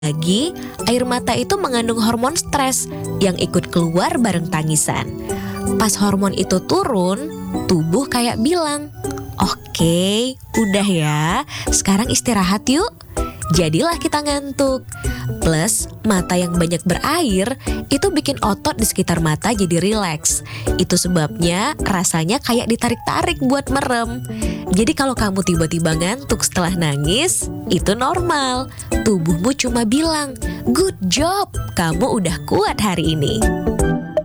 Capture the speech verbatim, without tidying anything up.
Lagi, air mata itu mengandung hormon stres yang ikut keluar bareng tangisan. Pas hormon itu turun, tubuh kayak bilang, "Oke, udah ya, sekarang istirahat yuk." Jadilah kita ngantuk. Plus, mata yang banyak berair itu bikin otot di sekitar mata jadi rileks. Itu sebabnya rasanya kayak ditarik-tarik buat merem. Jadi kalau kamu tiba-tiba ngantuk setelah nangis, itu normal. Tubuhmu cuma bilang, "Good job, kamu udah kuat hari ini."